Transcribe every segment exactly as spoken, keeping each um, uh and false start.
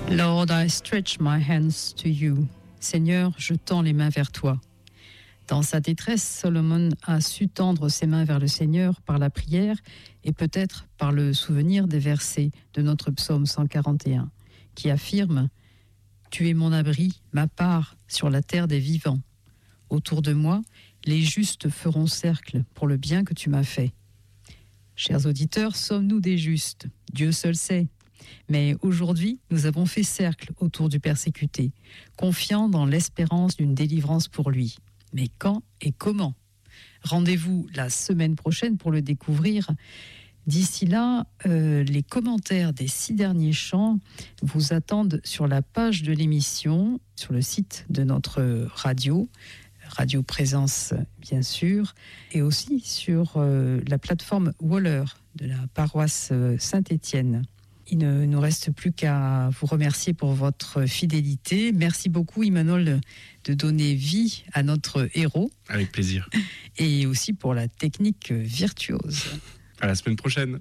Lord, I stretch my hands to you. Seigneur, je tends les mains vers toi. Dans sa détresse, Solomon a su tendre ses mains vers le Seigneur par la prière et peut-être par le souvenir des versets de notre psaume cent quarante et un, qui affirme « Tu es mon abri, ma part sur la terre des vivants. Autour de moi, les justes feront cercle pour le bien que tu m'as fait. » Chers auditeurs, sommes-nous des justes ? Dieu seul sait. Mais aujourd'hui, nous avons fait cercle autour du persécuté, confiant dans l'espérance d'une délivrance pour lui. Mais quand et comment ? Rendez-vous la semaine prochaine pour le découvrir. D'ici là, euh, les commentaires des six derniers chants vous attendent sur la page de l'émission, sur le site de notre radio, Radio Présence bien sûr, et aussi sur euh, la plateforme Waller de la paroisse Saint-Étienne. Il ne nous reste plus qu'à vous remercier pour votre fidélité. Merci beaucoup, Emmanuel, de donner vie à notre héros. Avec plaisir. Et aussi pour la technique virtuose. À la semaine prochaine.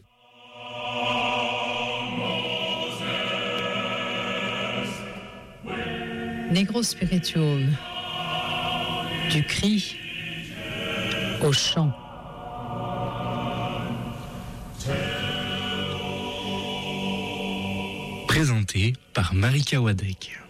Negro Spiritual. Du cri au chant. Présenté par Marika Wadek.